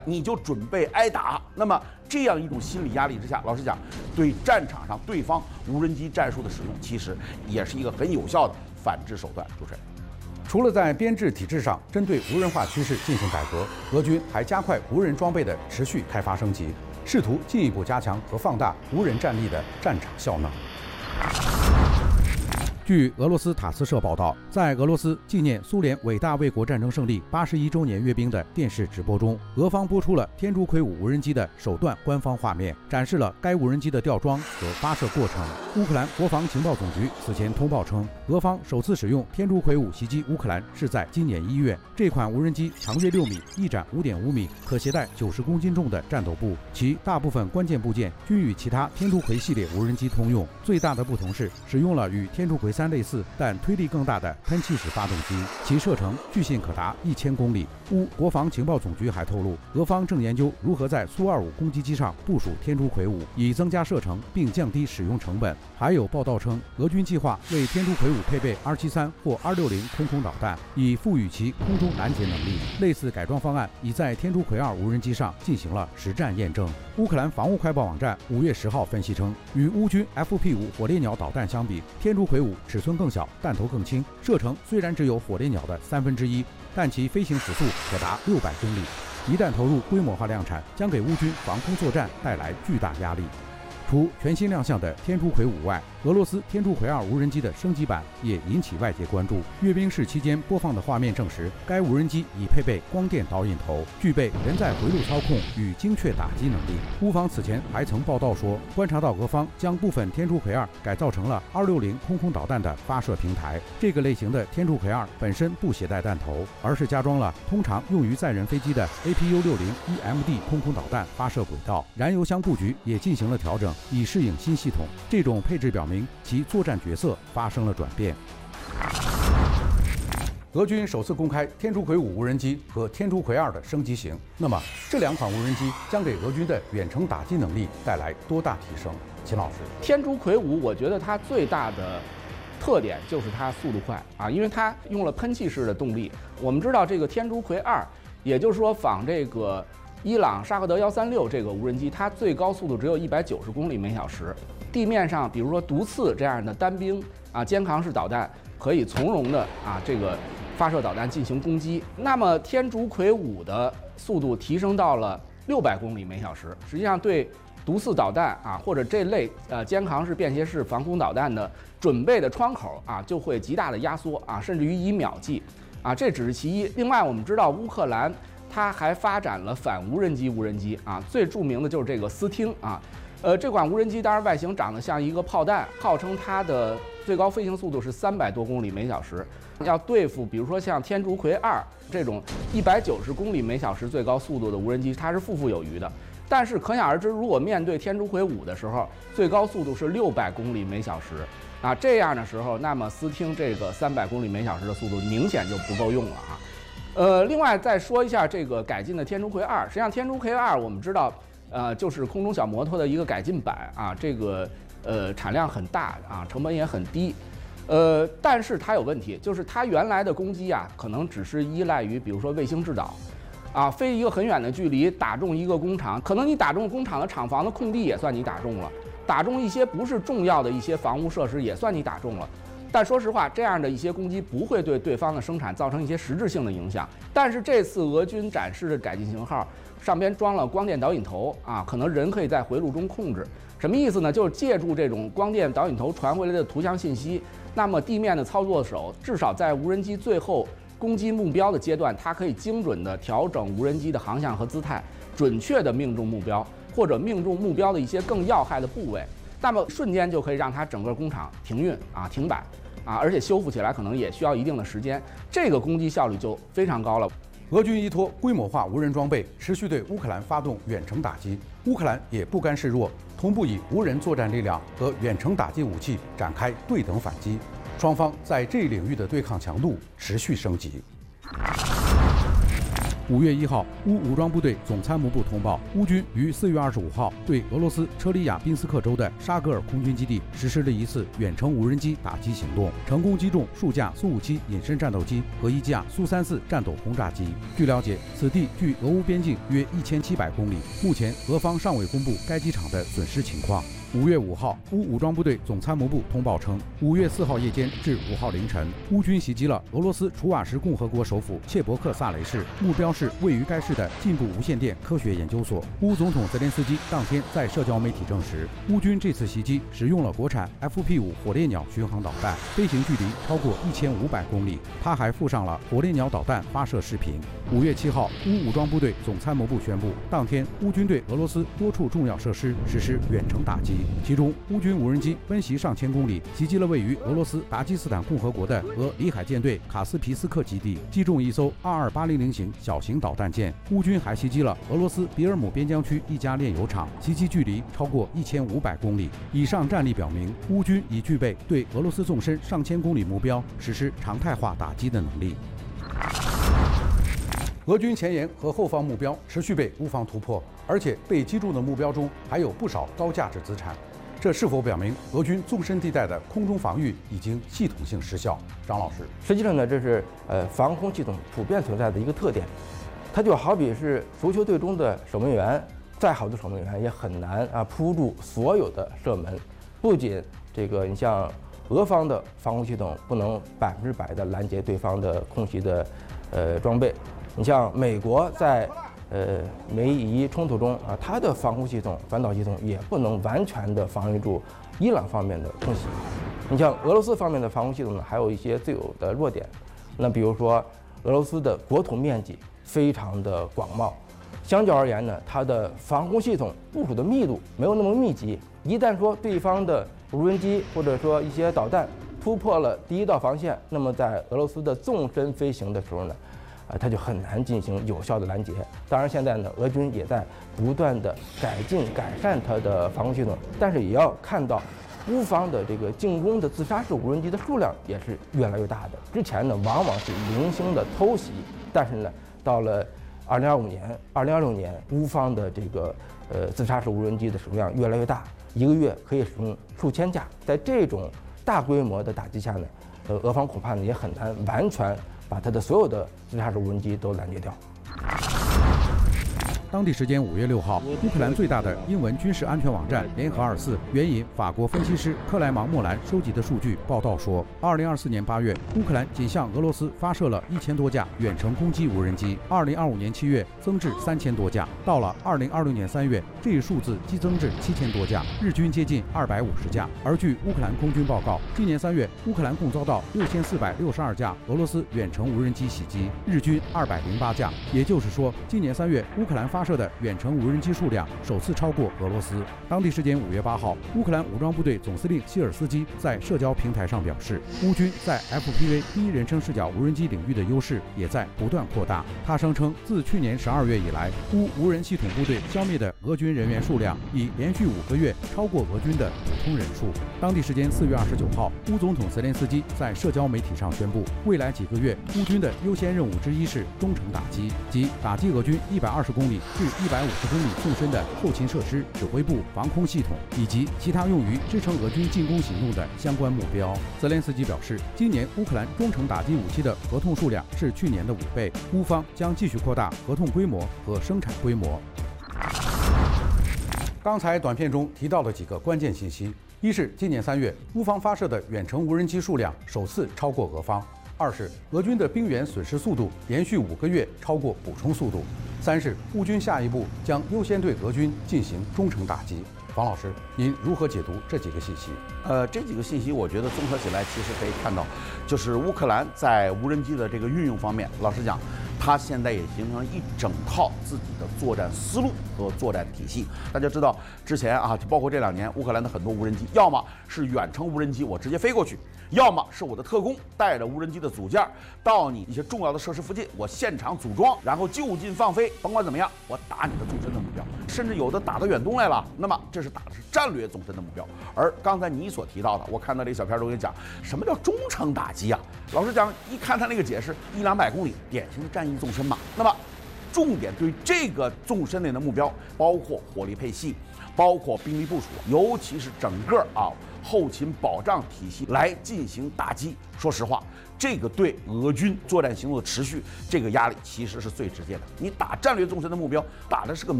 你就准备挨打。那么这样一种心理压力之下，老实讲，对战场上对方无人机战术的使用，其实也是一个很有效的反制手段。主持人。 除了在编制体制上针对无人化趋势进行改革，俄军还加快无人装备的持续开发升级，试图进一步加强和放大无人战力的战场效能。据俄罗斯塔斯社报道，在俄罗斯纪念苏联伟大卫国战争胜利81周年阅兵的电视直播中，俄方播出了天竺魁5无人机的首段官方画面，展示了该无人机的吊装和发射过程。乌克兰国防情报总局此前通报称，俄方首次使用天竺魁5袭击乌克兰是在今年1月。这款无人机长约6米，翼展5.5米，可携带90公斤重的战斗部，其大部分关键部件均与其他天竺魁系列无人机通用。最大的不同是使用了与天竺魁3类似但推力更大的喷气式发动机，其射程据信可达1000公里。乌国防情报总局还透露，俄方正研究如何在苏25攻击机上部署天竺魁5，以增加射程并降低使用成本。还有报道称，俄军计划为天竺魁5配备273或260空空导弹，以赋予其空中拦截能力。类似改装方案已在天竺魁2无人机上进行了实战验证。乌克兰防务快报网站5月10号分析称，与乌军 FP5火烈鸟导弹相比，天竺魁5尺寸更小，弹头更轻，射程虽然只有火烈鸟的1/3，但其飞行时速可达600公里。一旦投入规模化量产，将给乌军防空作战带来巨大压力。除全新亮相的天竺魁5外，俄罗斯天竺魁2无人机的升级版也引起外界关注。阅兵式期间播放的画面证实，该无人机已配备光电导引头，具备人在回路操控与精确打击能力。乌方此前还曾报道说，观察到俄方将部分天竺魁2改造成了260空空导弹的发射平台。这个类型的天竺魁2本身不携带弹头，而是加装了通常用于载人飞机的 APU-60EMD 空空导弹发射轨道，燃油箱布局也进行了调整，以适应新系统。这种配置表明其作战角色发生了转变。俄军首次公开天竺魁5无人机和天竺魁2的升级型，那么这两款无人机将给俄军的远程打击能力带来多大提升？秦老师， 天竺魁5，我觉得它最大的特点就是它速度快啊，因为它用了喷气式的动力。我们知道这个天竺魁2，也就是说仿这个伊朗沙赫德136这个无人机，它最高速度只有190公里每小时。地面上，比如说毒刺这样的单兵啊肩扛式导弹，可以从容的这个发射导弹进行攻击。那么天竺魁5的速度提升到了600公里每小时，实际上对毒刺导弹或者这类肩扛式便携式防空导弹的准备的窗口就会极大的压缩甚至于以秒计这只是其一。另外，我们知道乌克兰它还发展了反无人机最著名的就是这个斯汀这款无人机当然外形长得像一个炮弹，号称它的最高飞行速度是300多公里每小时。要对付比如说像天竺魁2这种190公里每小时最高速度的无人机，它是富富有余的。但是可想而知，如果面对天竺魁5的时候，最高速度是600公里每小时这样的时候，那么斯汀这个300公里每小时的速度明显就不够用了另外再说一下这个改进的天竺魁2，实际上天竺魁2我们知道。就是空中小摩托的一个改进版这个产量很大成本也很低，但是它有问题，就是它原来的攻击可能只是依赖于比如说卫星制导飞一个很远的距离打中一个工厂，可能你打中工厂的厂房的空地也算你打中了，打中一些不是重要的一些房屋设施也算你打中了。但说实话，这样的一些攻击不会对对方的生产造成一些实质性的影响。但是这次俄军展示的改进型号上边装了光电导引头可能人可以在回路中控制。什么意思呢？就是借助这种光电导引头传回来的图像信息，那么地面的操作手至少在无人机最后攻击目标的阶段，它可以精准的调整无人机的航向和姿态，准确的命中目标，或者命中目标的一些更要害的部位。那么瞬间就可以让它整个工厂停运停摆而且修复起来可能也需要一定的时间，这个攻击效率就非常高了。 俄军依托规模化无人装备，持续对乌克兰发动远程打击，乌克兰也不甘示弱，同步以无人作战力量和远程打击武器展开对等反击，双方在这一领域的对抗强度持续升级。 5月1号，乌武装部队总参谋部通报，乌军于4月25号对俄罗斯车里亚宾斯克州的沙格尔空军基地实施了一次远程无人机打击行动，成功击中数架苏57隐身战斗机和一架苏34战斗轰炸机。据了解，此地距俄乌边境约1700公里，目前俄方尚未公布该机场的损失情况。5月5号，乌武装部队总参谋部通报称，5月4号夜间至5号凌晨，乌军袭击了俄罗斯楚瓦什共和国首府切伯克萨雷市，目标是位于该市的进步无线电科学研究所。乌总统泽连斯基当天在社交媒体证实，乌军这次袭击使用了国产 FP5火烈鸟巡航导弹，飞行距离超过1500公里。他还附上了火烈鸟导弹发射视频。5月7号，乌武装部队总参谋部宣布，当天乌军对俄罗斯多处重要设施实施远程打击。其中，乌军无人机奔袭上千公里，袭击了位于俄罗斯达基斯坦共和国的俄里海舰队卡斯皮斯克基地，击中一艘22800型小型导弹舰。乌军还袭击了俄罗斯比尔姆边疆区一家炼油厂，袭击距离超过1500公里。以上战例表明，乌军已具备对俄罗斯纵深上千公里目标实施常态化打击的能力。俄军前沿和后方目标持续被乌方突破，而且被击中的目标中还有不少高价值资产，这是否表明俄军纵深地带的空中防御已经系统性失效？张老师， 实际上呢，这是防空系统普遍存在的一个特点，它就好比是足球队中的守门员，再好的守门员也很难扑住所有的射门。不仅你像俄方的防空系统不能100%的拦截对方的空袭的装备。你像美国在美伊冲突中它的防空系统、反导系统也不能完全的防御住伊朗方面的空袭。你像俄罗斯方面的防空系统呢，还有一些自有的弱点。那比如说，俄罗斯的国土面积非常的广袤，相较而言呢，它的防空系统部署的密度没有那么密集。一旦说对方的无人机或者说一些导弹突破了第一道防线，那么在俄罗斯的纵深飞行的时候呢，它就很难进行有效的拦截。当然，现在呢，俄军也在不断的改进、改善它的防空系统，但是也要看到，乌方的进攻的自杀式无人机的数量也是越来越大的。之前呢，往往是零星的偷袭，但是呢，到了2026年，乌方的自杀式无人机的使用量越来越大，一个月可以使用数千架。在这种大规模的打击下呢，俄方恐怕呢也很难完全把它的所有的自杀式无人机都拦截掉。 当地时间5月6号，乌克兰最大的英文军事安全网站联合24援引法国分析师克莱芒·莫兰收集的数据报道说，2024年8月，乌克兰仅向俄罗斯发射了1000多架远程攻击无人机，2025年7月增至3000多架，到了2026年3月，这一数字激增至7000多架，日均接近250架。而据乌克兰空军报告，今年3月，乌克兰共遭到6462架俄罗斯远程无人机袭击，日均208架。也就是说，今年3月，乌克兰发射的远程无人机数量首次超过俄罗斯。当地时间5月8号，乌克兰武装部队总司令希尔斯基在社交平台上表示，乌军在 FPV 第一人称视角无人机领域的优势也在不断扩大。他声称，自去年12月以来，乌无人系统部队消灭的俄军人员数量已连续5个月超过俄军的普通人数。当地时间4月29号，乌总统泽连斯基在社交媒体上宣布，未来几个月乌军的优先任务之一是中程打击，即打击俄军120公里至150公里纵深的后勤设施、指挥部、防空系统以及其他用于支撑俄军进攻行动的相关目标。泽连斯基表示，今年乌克兰中程打击武器的合同数量是去年的5倍，乌方将继续扩大合同规模和生产规模。刚才短片中提到的几个关键信息：一是今年3月，乌方发射的远程无人机数量首次超过俄方；二是俄军的兵员损失速度连续5个月超过补充速度；三是乌军下一步将优先对俄军进行中程打击。王老师，您如何解读这几个信息？ 这几个信息，我觉得综合起来，其实可以看到，就是乌克兰在无人机的运用方面，老实讲，它现在也形成了一整套自己的作战思路和作战体系。大家知道，之前就包括这2年，乌克兰的很多无人机，要么是远程无人机，我直接飞过去，要么是我的特工带着无人机的组件到你一些重要的设施附近，我现场组装，然后就近放飞，甭管怎么样，我打你的纵深的目标，甚至有的打到远东来了。那么这是打的是战略纵深的目标。而刚才你所提到的，我看到这个小片中也讲，什么叫中程打击啊？老实讲，一看他那个解释，100-200公里，典型的战役纵深嘛。那么重点对这个纵深内的目标，包括火力配系，包括兵力部署，尤其是整个后勤保障体系来进行打击。说实话，这个对俄军作战行动的持续，这个压力其实是最直接的。你打战略纵深的目标，打的是个